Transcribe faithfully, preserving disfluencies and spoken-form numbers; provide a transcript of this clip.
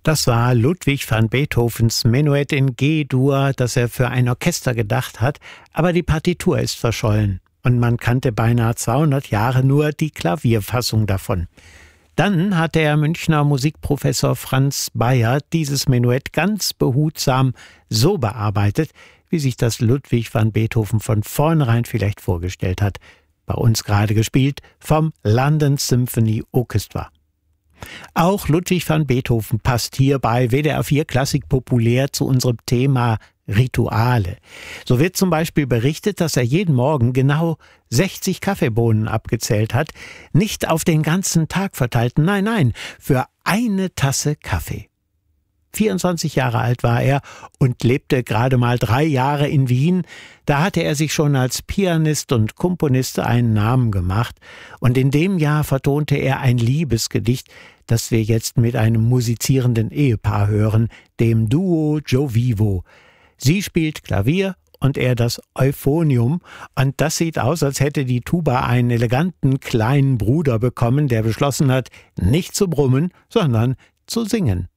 Das war Ludwig van Beethovens Menuett in G-Dur, das er für ein Orchester gedacht hat, aber die Partitur ist verschollen und man kannte beinahe zweihundert Jahre nur die Klavierfassung davon. Dann hat der Münchner Musikprofessor Franz Bayer dieses Menuett ganz behutsam so bearbeitet, wie sich das Ludwig van Beethoven von vornherein vielleicht vorgestellt hat. Bei uns gerade gespielt vom London Symphony Orchestra. Auch Ludwig van Beethoven passt hier bei W D R vier Klassik populär zu unserem Thema Rituale. So wird zum Beispiel berichtet, dass er jeden Morgen genau sechzig Kaffeebohnen abgezählt hat, nicht auf den ganzen Tag verteilt, nein, nein, für eine Tasse Kaffee. vierundzwanzig Jahre alt war er und lebte gerade mal drei Jahre in Wien. Da hatte er sich schon als Pianist und Komponist einen Namen gemacht. Und in dem Jahr vertonte er ein Liebesgedicht, das wir jetzt mit einem musizierenden Ehepaar hören, dem Duo Giovivo. Sie spielt Klavier und er das Euphonium. Und das sieht aus, als hätte die Tuba einen eleganten kleinen Bruder bekommen, der beschlossen hat, nicht zu brummen, sondern zu singen.